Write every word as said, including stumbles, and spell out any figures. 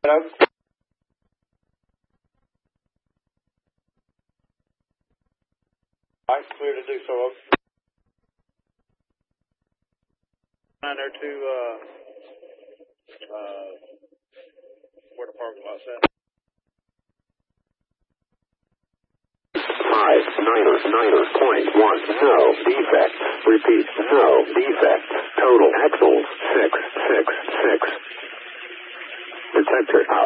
Hello? All right, clear to do so. Down there to, uh, uh, where the parking lot's at. Five, niner, niner, point one, no defect. Repeat, no defect. Total axles, six, six, six. Detector out.